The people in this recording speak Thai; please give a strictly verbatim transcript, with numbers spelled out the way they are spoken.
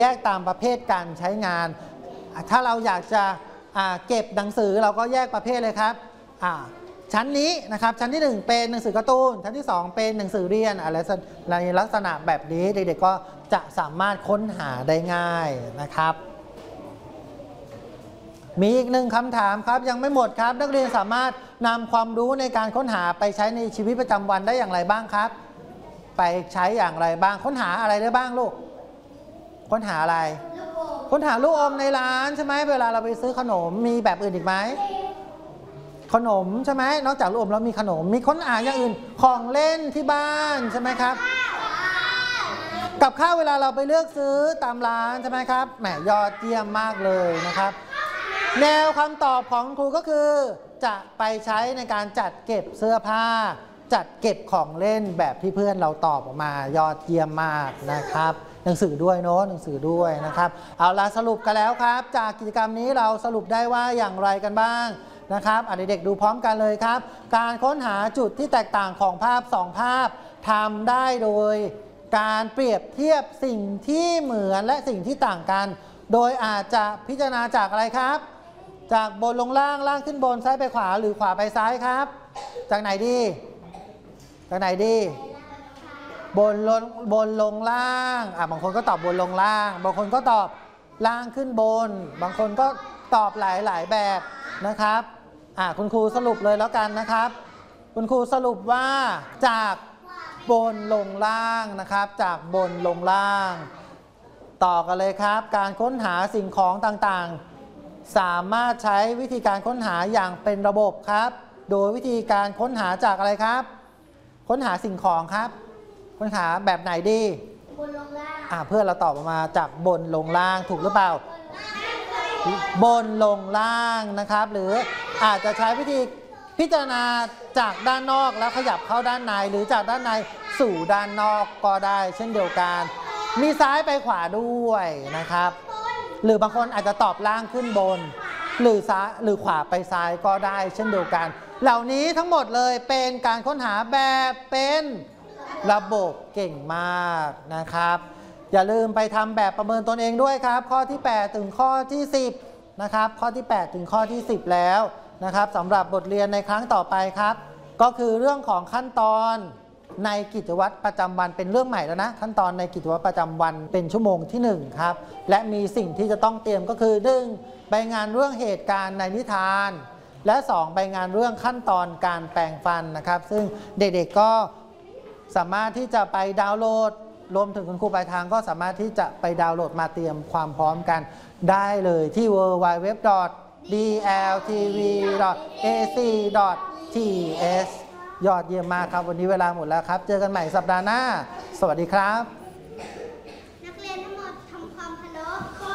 แยกตามประเภทการใช้งานถ้าเราอยากจะเก็บหนังสือเราก็แยกประเภทเลยครับชั้นนี้นะครับชั้นที่หนึ่งเป็นหนังสือการ์ตูนชั้นที่สองเป็นหนังสือเรียนอะไรในลักษณะแบบนี้เด็กๆก็จะสามารถค้นหาได้ง่ายนะครับมีอีกหนึ่งคำถามครับยังไม่หมดครับนักเรียนสามารถนำความรู้ในการค้นหาไปใช้ในชีวิตประจำวันได้อย่างไรบ้างครับไปใช้อย่างไรบ้างค้นหาอะไรได้บ้างลูกค้นหาอะไรค้นหาลูกอมในร้านใช่ไหมเวลาเราไปซื้อขนมมีแบบอื่นอีกไหมขนมใช่ไหมนอกจากลูกอมแล้วมีขนมมีค้นหาอย่างอื่นของเล่นที่บ้านใช่ไหมครับกับข้าวเวลาเราไปเลือกซื้อตามร้านใช่ไหมครับแหมยอดเยี่ยมมากเลยนะครับแนวคำตอบของครูก็คือจะไปใช้ในการจัดเก็บเสื้อผ้าจัดเก็บของเล่นแบบที่เพื่อนเราตอบออกมายอดเยี่ยมมากนะครับหนังสือด้วยเนาะหนังสือด้วยนะครับเอาละสรุปกันแล้วครับจากกิจกรรมนี้เราสรุปได้ว่าอย่างไรกันบ้างนะครับเด็กๆดูพร้อมกันเลยครับการค้นหาจุดที่แตกต่างของภาพสองภาพทำได้โดยการเปรียบเทียบสิ่งที่เหมือนและสิ่งที่ต่างกันโดยอาจจะพิจารณาจากอะไรครับจากบนลงล่างล่างขึ้นบนซ้ายไปขวาหรือขวาไปซ้ายครับจากไหนดีจากไหนดีบนลงบนลงล่างอ่ะบางคนก็ตอบบนลงล่างบางคนก็ตอบล่างขึ้นบนบางคนก็ตอบหลายๆแบบนะครับอ่ะคุณครูสรุปเลยแล้วกันนะครับคุณครูสรุปว่าจากบนลงล่างนะครับจากบนลงล่างต่อกันเลยครับการค้นหาสิ่งของต่างๆสามารถใช้วิธีการค้นหาอย่างเป็นระบบครับโดยวิธีการค้นหาจากอะไรครับค้นหาสิ่งของครับค้นหาแบบไหนดีบนลงล่างอ่าเพื่อนเราตอบออกมาจากบนลงล่างถูกหรือเปล่าบนลงล่างนะครับหรืออาจจะใช้วิธีพิจารณาจากด้านนอกแล้วขยับเข้าด้านในหรือจากด้านในสู่ด้านนอกก็ได้เช่นเดียวกันมีซ้ายไปขวาด้วยนะครับหรือบางคนอาจจะตอบล่างขึ้นบนหรือซ้ายหรือขวาไปซ้ายก็ได้เช่นเดียวกันเหล่านี้ทั้งหมดเลยเป็นการค้นหาแบบเป็นระบบเก่งมากนะครับอย่าลืมไปทำแบบประเมินตนเองด้วยครับข้อที่แปดถึงข้อที่สิบนะครับข้อที่แปดถึงข้อที่สิบแล้วนะครับสำหรับบทเรียนในครั้งต่อไปครับก็คือเรื่องของขั้นตอนในกิจวัตรประจำวันเป็นเรื่องใหม่แล้วนะขั้นตอนในกิจวัตรประจำวันเป็นชั่วโมงที่หนึ่งครับและมีสิ่งที่จะต้องเตรียมก็คือหนึ่งใบงานเรื่องเหตุการณ์ในนิทานและสองใบงานเรื่องขั้นตอนการแปรงฟันนะครับซึ่งเด็กๆก็สามารถที่จะไปดาวน์โหลดรวมถึงคุณครูปลายทางก็สามารถที่จะไปดาวน์โหลดมาเตรียมความพร้อมกันได้เลยที่ ดับเบิลยู ดับเบิลยู ดับเบิลยู ดอท ดี แอล ที วี ดอท เอ ซี ดอท ที เอส ยอดเยี่ยมมากครับวันนี้เวลาหมดแล้วครับเจอกันใหม่สัปดาห์หน้าสวัสดีครับ